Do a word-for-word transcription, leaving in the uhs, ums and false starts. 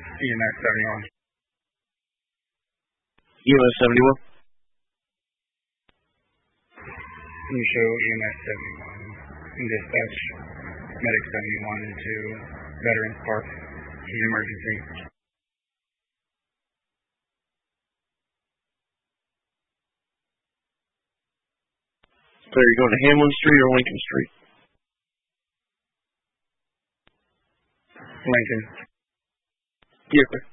E M S seventy-one. E M S seventy-one? Can you show E M S seventy-one and dispatch Medic seventy-one to Veterans Park? It's an emergency. So are you going to Hamlin Street or Lincoln Street? Lincoln. Yes, sir.